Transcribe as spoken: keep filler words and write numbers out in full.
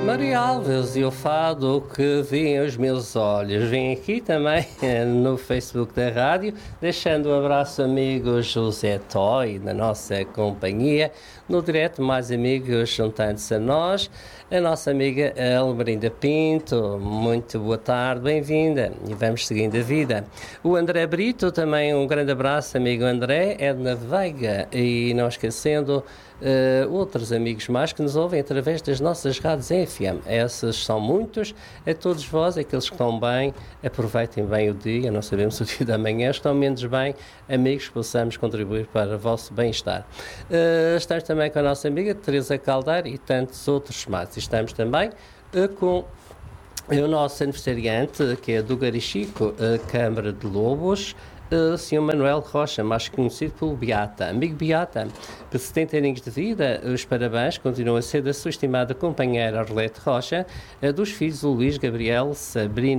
Maria Alves e o fado que vem aos meus olhos. Vem aqui também no Facebook da rádio, deixando um abraço amigo José Toy, na nossa companhia. No direto, mais amigos juntando-se a nós. A nossa amiga Almerinda Pinto, muito boa tarde, bem-vinda. E vamos seguindo a vida. O André Brito, também um grande abraço, amigo André. Edna Veiga, e não esquecendo uh, outros amigos mais que nos ouvem através das nossas rádios F M. Esses são muitos. A todos vós, aqueles que estão bem, aproveitem bem o dia. Não sabemos o dia da manhã. Estão menos bem, amigos, possamos contribuir para o vosso bem-estar. Uh, estamos também com a nossa amiga Teresa Caldeira e tantos outros mais. Estamos também uh, com o nosso aniversariante, que é do Garichico, uh, Câmara de Lobos, Uh, senhor Manuel Rocha, mais conhecido pelo Beata. Amigo Beata, por setenta anos de vida, os parabéns continuam a ser da sua estimada companheira Arlete Rocha, uh, dos filhos o Luís, Gabriel, Sabrina